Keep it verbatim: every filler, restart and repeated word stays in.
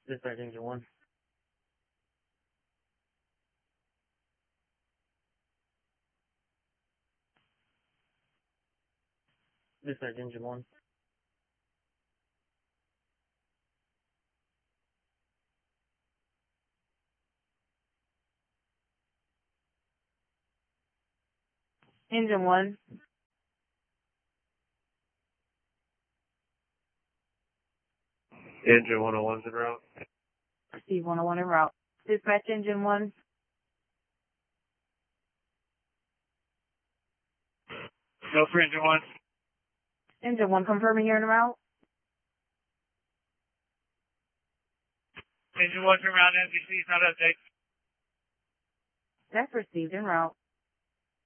Dispatch engine one. Dispatch engine one. Engine one. Engine one oh one's en route. Receive one oh one en route. Dispatch engine one. Go for engine one. Engine one confirming you're en route. Engine one's en route, N B C's not update. That's received en route.